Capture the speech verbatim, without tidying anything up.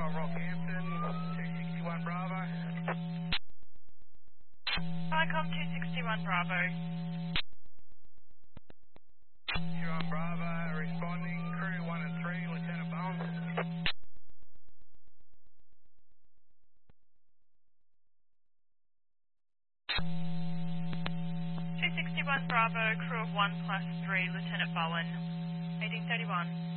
Control Rockhampton, two sixty-one Bravo. Icom two sixty-one Bravo. two one Bravo, responding, crew one and three, Lieutenant Bowen. two sixty-one Bravo, crew of one plus three, Lieutenant Bowen. eighteen thirty-one.